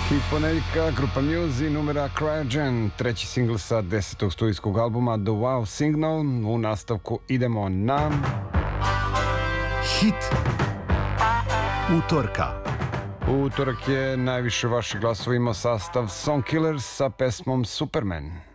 Hit ponedjeljka, grupa Muse, numera Cryogen, treći singl sa 10. studijskog albuma The Wow Signal. U nastavku idemo na... Hit utorka. U utorak je najviše vaših glasova imao sastav Songkillers sa pesmom Superman.